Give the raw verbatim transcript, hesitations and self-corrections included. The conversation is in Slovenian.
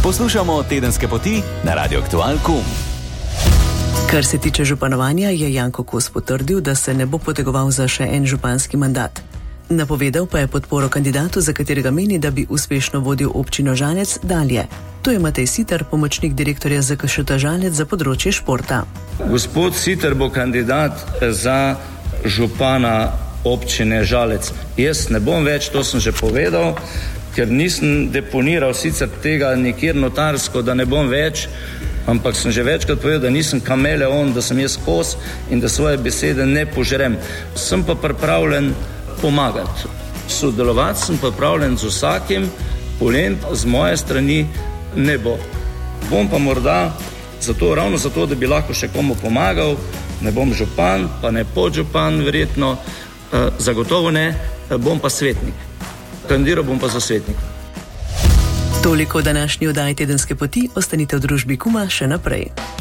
Poslušamo Tedenske poti na Radio Aktual pika com. Kar se tiče županovanja, je Janko Kos potrdil, da se ne bo potegoval za še en županski mandat. Napovedal pa je podporo kandidatu, za katerega meni, da bi uspešno vodil občino Žalec dalje. To je Matej Siter, pomočnik direktorja Z K Š T Žalec za področje športa. Gospod Siter bo kandidat za župana občine Žalec. Jaz ne bom več, to sem že povedal, ker nisem deponiral sicer tega nikjer notarsko, da ne bom več, ampak sem že večkrat povedal, da nisem kameleon, da sem jaz kos in da svoje besede ne požrem. Sem pa pripravljen pomagati. Sodelovati sem pripravljen z vsakim, polen z moje strani ne bo. Bom pa morda zato, ravno zato, da bi lahko še komu pomagal, ne bom župan, pa ne podžupan verjetno, eh, zagotovo ne, bom pa svetnik. Kandidiral bom pa za svetnika. Toliko današnji oddaji Tedenske poti, ostanite v družbi Kuma še naprej.